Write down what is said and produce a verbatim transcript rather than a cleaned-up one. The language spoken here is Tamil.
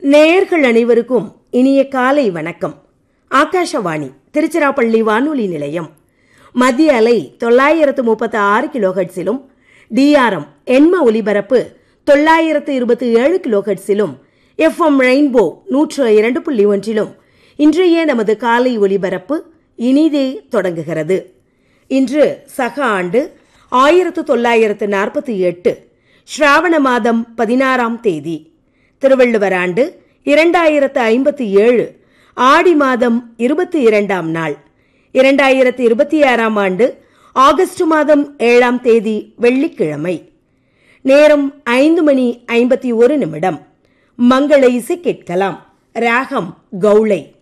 நேயர்கள் அனைவருக்கும் இனிய காலை வணக்கம். ஆகாஷவாணி திருச்சிராப்பள்ளி வானொலி நிலையம். மத்திய அலை தொள்ளாயிரத்து முப்பத்தி ஆறு கிலோஹெட்ஸிலும் டிஆர்எம் எண்ம ஒலிபரப்பு தொள்ளாயிரத்து இருபத்தி ஏழு கிலோஹெட்ஸிலும் எஃப்எம் ரெயின்போ நூற்று இரண்டு புள்ளி ஒன்றிலும் இன்றைய நமது காலை ஒலிபரப்பு இனிதே தொடங்குகிறது. இன்று சக ஆண்டு ஆயிரத்து தொள்ளாயிரத்து நாற்பத்தி எட்டு ஸ்ராவண மாதம் பதினாறாம் தேதி, திருவள்ளுவர் ஆண்டு இரண்டாயிரத்து ஐம்பத்தி ஏழு ஆடி மாதம் இருபத்தி இரண்டாம் நாள், இரண்டாயிரத்து இருபத்தி ஆறாம் ஆண்டு ஆகஸ்ட் மாதம் ஏழாம் தேதி வெள்ளிக்கிழமை. நேரம் ஐந்து மணி ஐம்பத்தி ஒரு நிமிடம். மங்கள இசை கேட்கலாம். ராகம் கௌளை.